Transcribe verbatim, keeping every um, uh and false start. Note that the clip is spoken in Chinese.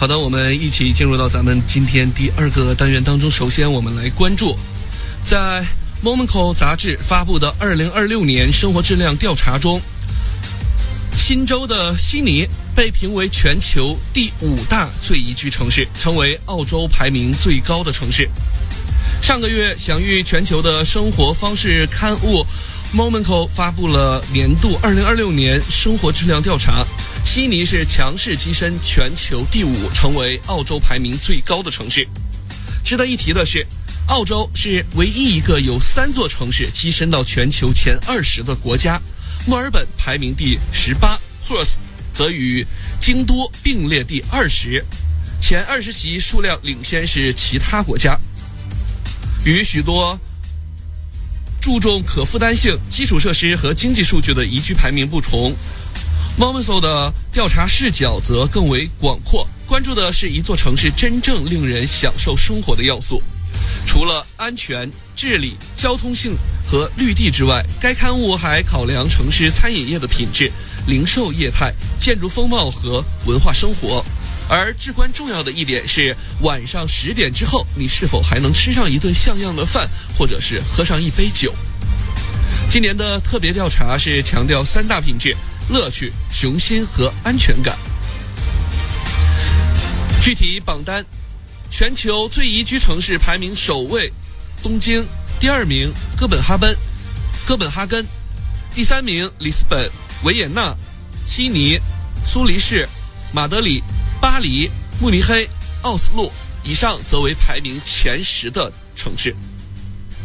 好的，我们一起进入到咱们今天第二个单元当中。首先我们来关注在 Momoko 杂志发布的二零二六年生活质量调查中，新州的悉尼被评为全球第五大最宜居城市，成为澳洲排名最高的城市。上个月，享誉全球的生活方式刊物 Momoko 发布了年度二零二六年生活质量调查，悉尼是强势跻身全球第五，成为澳洲排名最高的城市。值得一提的是，澳洲是唯一一个有三座城市跻身到全球前二十的国家。墨尔本排名第十八， Perth 则与京都并列第二十，前二十席数量领先是其他国家。与许多注重可负担性、基础设施和经济数据的宜居排名不同， Momoko 的调查视角则更为广阔，关注的是一座城市真正令人享受生活的要素。除了安全、治理、交通性和绿地之外，该刊物还考量城市餐饮业的品质、零售业态、建筑风貌和文化生活。而至关重要的一点是，晚上十点之后，你是否还能吃上一顿像样的饭，或者是喝上一杯酒？今年的特别调查是强调三大品质：乐趣、雄心和安全感。具体榜单，全球最宜居城市排名首位东京，第二名哥本哈根，哥本哈根，第三名里斯本、维也纳、悉尼、苏黎世、马德里、巴黎、慕尼黑、奥斯陆，以上则为排名前十的城市。